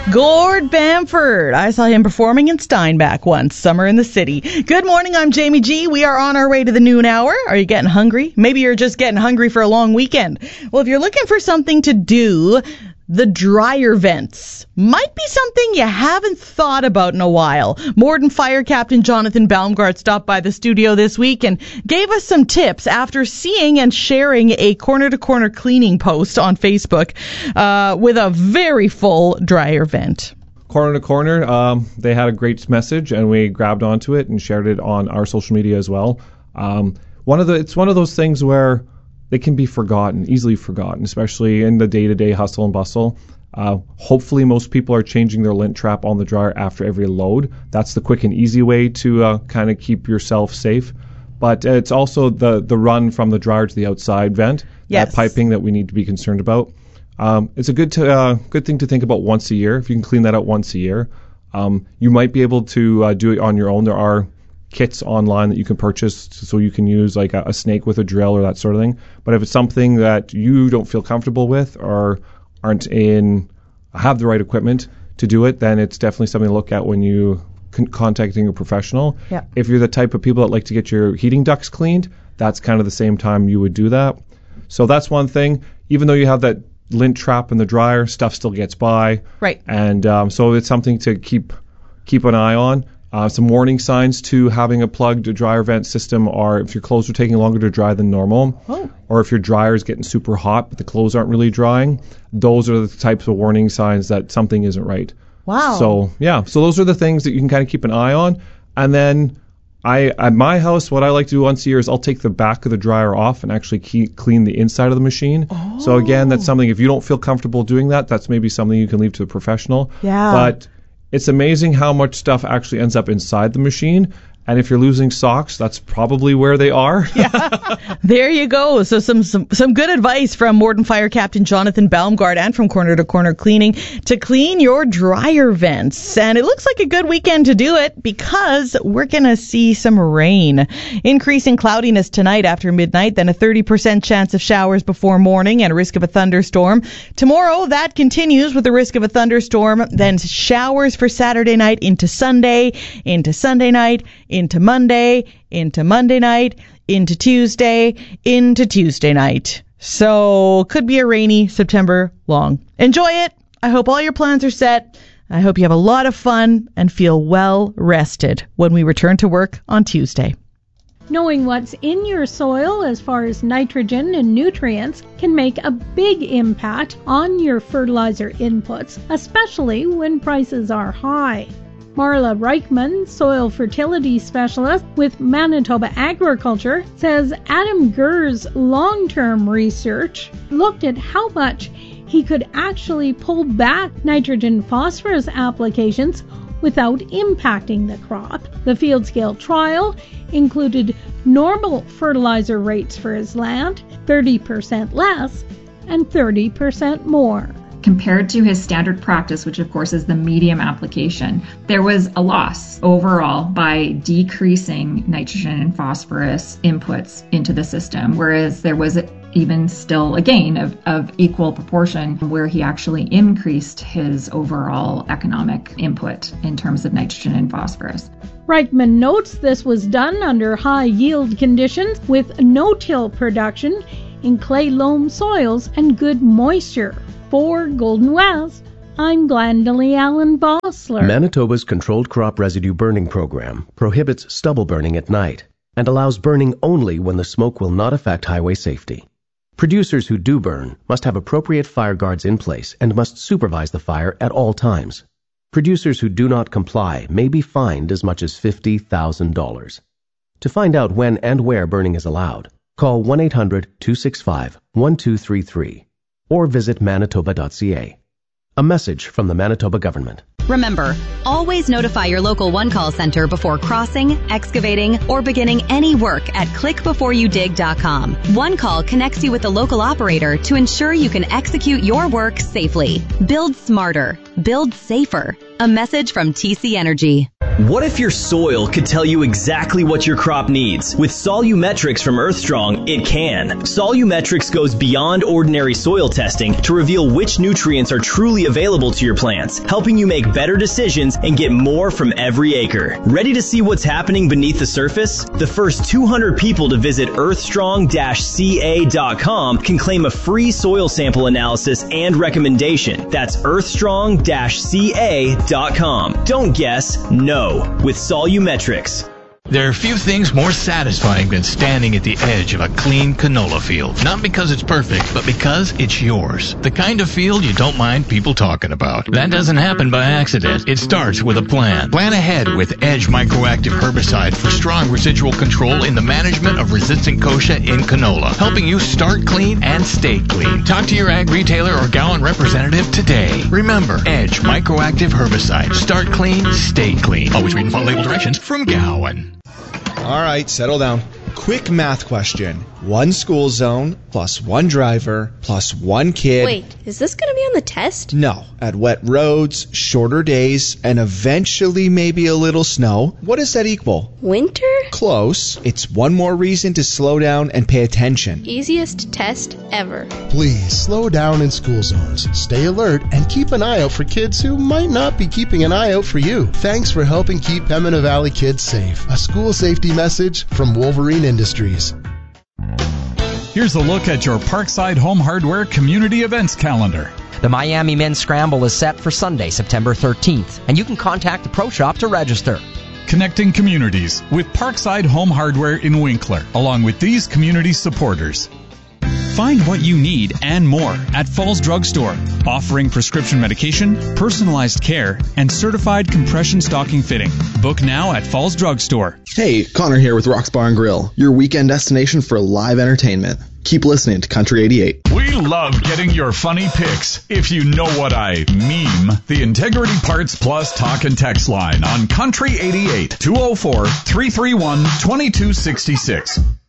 Gord Bamford. I saw him performing in Steinbach once, Summer in the City. Good morning, I'm Jamie G. We are on our way to the noon hour. Are you getting hungry? Maybe you're just getting hungry for a long weekend. Well, if you're looking for something to do, the dryer vents might be something you haven't thought about in a while. Morden Fire Captain Jonathan Baumgart stopped by the studio this week and gave us some tips after seeing and sharing a corner-to-corner cleaning post on Facebook with a very full dryer vent. Corner to Corner, they had a great message, and we grabbed onto it and shared it on our social media as well. It's one of those things where they can be easily forgotten, especially in the day-to-day hustle and bustle. Hopefully most people are changing their lint trap on the dryer after every load. That's the quick and easy way to kind of keep yourself safe. But it's also the run from the dryer to the outside vent, yes, that piping that we need to be concerned about. It's a good thing to think about once a year. If you can clean that out once a year, you might be able to do it on your own. There are kits online that you can purchase so you can use like a snake with a drill or that sort of thing. But if it's something that you don't feel comfortable with or have the right equipment to do it, then it's definitely something to look at when you contacting a professional. Yeah. If you're the type of people that like to get your heating ducts cleaned, that's kind of the same time you would do that. So that's one thing. Even though you have that lint trap in the dryer, stuff still gets by. Right. And so it's something to keep an eye on. Some warning signs to having a plugged dryer vent system are if your clothes are taking longer to dry than normal, or if your dryer is getting super hot but the clothes aren't really drying. Those are the types of warning signs that something isn't right. Wow. So those are the things that you can kind of keep an eye on. And then at my house, what I like to do once a year is I'll take the back of the dryer off and actually clean the inside of the machine. Oh. So again, that's something, if you don't feel comfortable doing that, that's maybe something you can leave to a professional. Yeah. But it's amazing how much stuff actually ends up inside the machine. And if you're losing socks, that's probably where they are. Yeah. There you go. So some good advice from Morden Fire Captain Jonathan Baumgart and from Corner to Corner Cleaning to clean your dryer vents. And it looks like a good weekend to do it because we're going to see some rain. Increasing cloudiness tonight after midnight, then a 30% chance of showers before morning and a risk of a thunderstorm. Tomorrow, that continues with the risk of a thunderstorm, then showers for Saturday night into Sunday night, into Monday night, into Tuesday night. So could be a rainy September long. Enjoy it. I hope all your plans are set. I hope you have a lot of fun and feel well rested when we return to work on Tuesday. Knowing what's in your soil as far as nitrogen and nutrients can make a big impact on your fertilizer inputs, especially when prices are high. Marla Reichman, soil fertility specialist with Manitoba Agriculture, says Adam Gurr's long-term research looked at how much he could actually pull back nitrogen-phosphorus applications without impacting the crop. The field scale trial included normal fertilizer rates for his land, 30% less and 30% more. Compared to his standard practice, which of course is the medium application, there was a loss overall by decreasing nitrogen and phosphorus inputs into the system, whereas there was even still a gain of equal proportion where he actually increased his overall economic input in terms of nitrogen and phosphorus. Reichman notes this was done under high yield conditions with no-till production in clay loam soils and good moisture. For Golden West, I'm Glendalee Allen Bossler. Manitoba's Controlled Crop Residue Burning Program prohibits stubble burning at night and allows burning only when the smoke will not affect highway safety. Producers who do burn must have appropriate fire guards in place and must supervise the fire at all times. Producers who do not comply may be fined as much as $50,000. To find out when and where burning is allowed, call 1-800-265-1233 or visit manitoba.ca. A message from the Manitoba government. Remember, always notify your local one-call center before crossing, excavating, or beginning any work at clickbeforeyoudig.com. One call connects you with the local operator to ensure you can execute your work safely. Build smarter. Build safer. A message from TC Energy. What if your soil could tell you exactly what your crop needs? With Solumetrics from Earthstrong, it can. Solumetrics goes beyond ordinary soil testing to reveal which nutrients are truly available to your plants, helping you make better decisions and get more from every acre. Ready to see what's happening beneath the surface? The first 200 people to visit earthstrong-ca.com can claim a free soil sample analysis and recommendation. That's earthstrong-ca.com. Don't guess, know with Solumetrics. There are few things more satisfying than standing at the edge of a clean canola field. Not because it's perfect, but because it's yours. The kind of field you don't mind people talking about. That doesn't happen by accident. It starts with a plan. Plan ahead with Edge Microactive Herbicide for strong residual control in the management of resistant kochia in canola, helping you start clean and stay clean. Talk to your ag retailer or Gowan representative today. Remember, Edge Microactive Herbicide. Start clean, stay clean. Always read and follow label directions from Gowan. All right, settle down. Quick math question. 1 school zone plus 1 driver plus 1 kid. Wait, is this going to be on the test? No. At wet roads, shorter days, and eventually maybe a little snow, what does that equal? Winter? Close. It's one more reason to slow down and pay attention. Easiest test ever. Please slow down in school zones. Stay alert and keep an eye out for kids who might not be keeping an eye out for you. Thanks for helping keep Pembina Valley kids safe. A school safety message from Wolverine Industries. Here's a look at your Parkside Home Hardware Community Events calendar. The Miami Men's Scramble is set for Sunday, September 13th, and you can contact the Pro Shop to register. Connecting communities with Parkside Home Hardware in Winkler, along with these community supporters. Find what you need and more at Falls Drug Store, offering prescription medication, personalized care, and certified compression stocking fitting. Book now at Falls Drug Store. Hey, Connor here with Rocks Bar and Grill, your weekend destination for live entertainment. Keep listening to Country 88. We love getting your funny pics. If you know what I meme, the Integrity Parts Plus talk and text line on Country 88, 204-331-2266.